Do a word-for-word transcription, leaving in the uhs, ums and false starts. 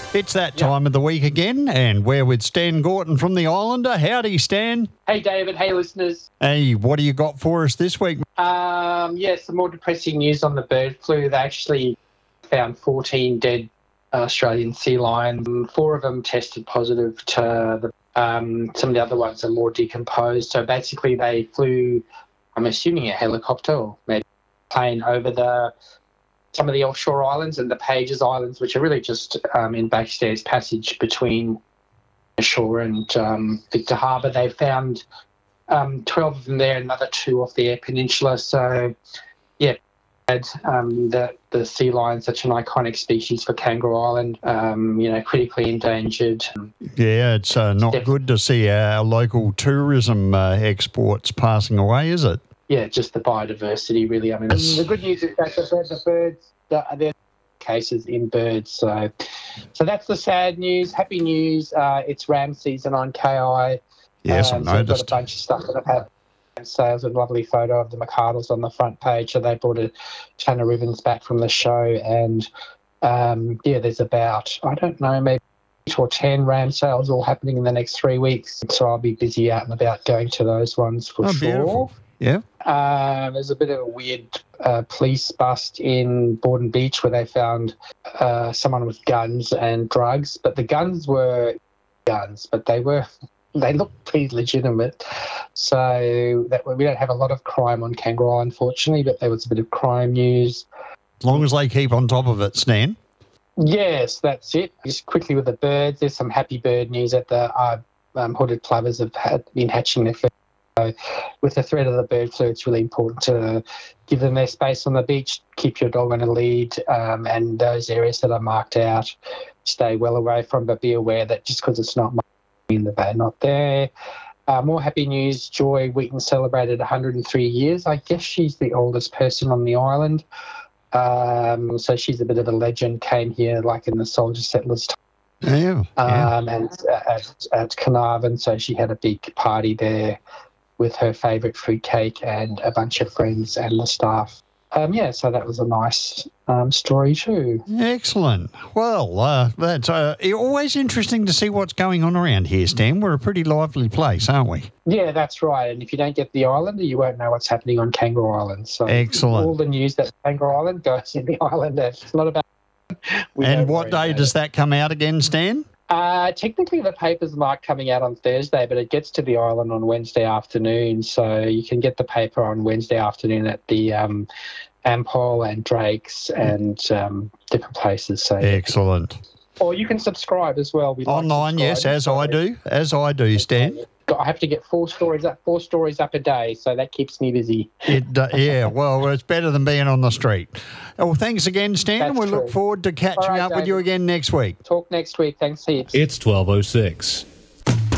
It's that time of the week again, and we're with Stan Gorton from the Islander. Howdy, Stan. Hey, David. Hey, listeners. Hey, what do you got for us this week? Um, yeah, some more depressing news on the bird flu. They actually found fourteen dead Australian sea lions. Four of them tested positive to the, um, some of the other ones are more decomposed. So basically they flew, I'm assuming a helicopter or maybe a plane over the some of the offshore islands and the Pages Islands, which are really just um, in Backstairs Passage between the shore and um, Victor Harbour. They found um, twelve of them there, another two off the Eyre Peninsula. So, yeah, um, the, the sea lion, such an iconic species for Kangaroo Island, um, you know, critically endangered. Yeah, it's uh, not Def- good to see our local tourism uh, exports passing away, is it? Yeah, just the biodiversity, really. I mean, the good news is that the, the birds, the, there are cases in birds. So so that's the sad news. Happy news, uh, it's ram season on K I. Yes, um, I so noticed. I've got a bunch of stuff that I've had on sales, a lovely photo of the McArdles on the front page. So they brought a ton of ribbons back from the show. And, um, yeah, there's about, I don't know, maybe eight or ten ram sales all happening in the next three weeks. So I'll be busy out and about going to those ones for oh, sure. Beautiful. Yeah. Um, there's a bit of a weird uh, police bust in Borden Beach where they found uh, someone with guns and drugs, but the guns were guns, but they were they looked pretty legitimate. So that we don't have a lot of crime on Kangaroo Island, unfortunately, but there was a bit of crime news. As long as they keep on top of it, Stan. Yes, that's it. Just quickly with the birds, there's some happy bird news at the uh, um, hooded plovers have had, been hatching their first. So with the threat of the bird flu, it's really important to give them their space on the beach, keep your dog on a lead, um, and those areas that are marked out, stay well away from, but be aware that just because it's not marked, mean that they're not there. Uh, more happy news, Joy Wheaton celebrated one hundred three years. I guess she's the oldest person on the island. Um, so she's a bit of a legend, came here like in the soldier settlers time. Yeah, yeah. Um, and at, at Carnarvon, so she had a big party there with her favourite fruit cake and a bunch of friends and the staff. Um, yeah, so that was a nice um, story too. Excellent. Well, uh, that's uh, always interesting to see what's going on around here, Stan. We're a pretty lively place, aren't we? Yeah, that's right. And if you don't get the Islander, you won't know what's happening on Kangaroo Island. So excellent. All the news that Kangaroo Island goes in the Islander. It's not about... And what day does that come out again, Stan? Uh, technically, the paper's marked coming out on Thursday, but it gets to the island on Wednesday afternoon. So you can get the paper on Wednesday afternoon at the um, Ampol and Drake's and um, different places. So excellent. Or you can subscribe as well. We online, like yes, as I do, as I do, Stan. I have to get four stories up, four stories up a day, so that keeps me busy. It, uh, yeah, well, it's better than being on the street. Well, thanks again, Stan. That's we true. look forward to catching right, up David. with you again next week. Talk next week. Thanks heaps. It's twelve oh six.